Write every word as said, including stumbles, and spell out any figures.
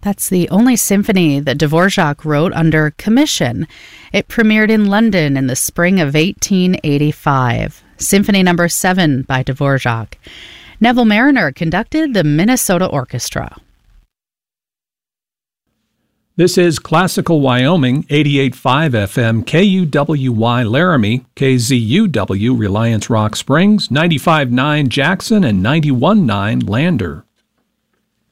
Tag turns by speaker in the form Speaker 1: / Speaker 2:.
Speaker 1: That's the only symphony that Dvorak wrote under commission. It premiered in London in the spring of eighteen eighty-five. Symphony number seven by Dvorak. Neville Mariner conducted the Minnesota Orchestra.
Speaker 2: This is Classical Wyoming, eighty-eight point five F M, K U W Y Laramie, K Z U W Reliance Rock Springs, ninety-five point nine Jackson, and ninety-one point nine Lander.